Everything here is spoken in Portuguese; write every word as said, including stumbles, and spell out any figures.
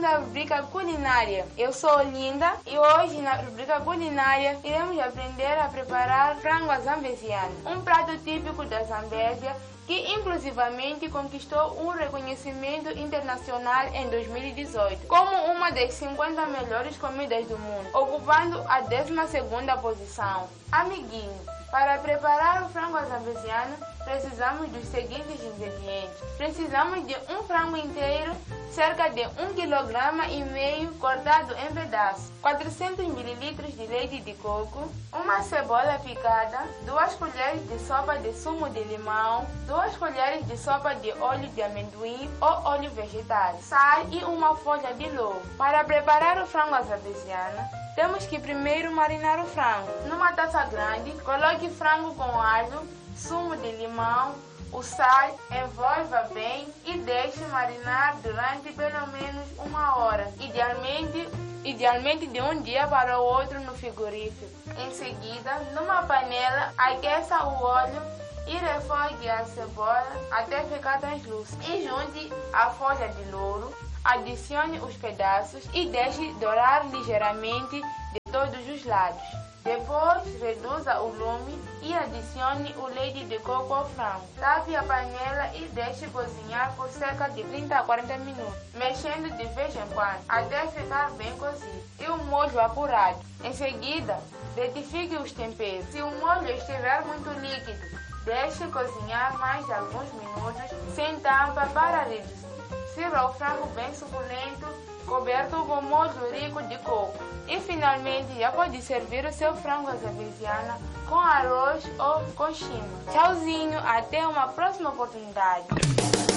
à rubrica culinária. Eu sou Linda e hoje na rubrica culinária iremos aprender a preparar frango à zambesiana, um prato típico da Zambésia que inclusivamente conquistou um reconhecimento internacional em dois mil e dezoito como uma das cinquenta melhores comidas do mundo, ocupando a décima segunda posição. Amiguinho, para preparar o frango à zambesiana, precisamos dos seguintes ingredientes. Precisamos de um frango inteiro, cerca de um quilograma e meio cortado em pedaços, quatrocentos mililitros de leite de coco, uma cebola picada, duas colheres de sopa de sumo de limão, duas colheres de sopa de óleo de amendoim ou óleo vegetal, sal e uma folha de louro. Para preparar o frango à zambesiana, temos que primeiro marinar o frango. Numa taça grande, coloque frango com alho, sumo de limão, o sal, envolva bem e deixe marinar durante pelo menos uma hora, idealmente, idealmente de um dia para o outro no frigorífico. Em seguida, numa panela, aqueça o óleo e refogue a cebola até ficar translúcida. E junte a folha de louro, adicione os pedaços e deixe dourar ligeiramente de todos os lados. Depois, reduza o lume e adicione o leite de coco ao frango. Tape a panela e deixe cozinhar por cerca de trinta a quarenta minutos, mexendo de vez em quando, até ficar bem cozido. E o molho apurado. Em seguida, retifique os temperos. Se o molho estiver muito líquido, deixe cozinhar mais de alguns minutos, sem tampa para reduzir. Sirva o frango bem suculento, coberto com molho rico de coco. E finalmente já pode servir o seu frango à zambesiana com arroz ou com chima. Tchauzinho, até uma próxima oportunidade.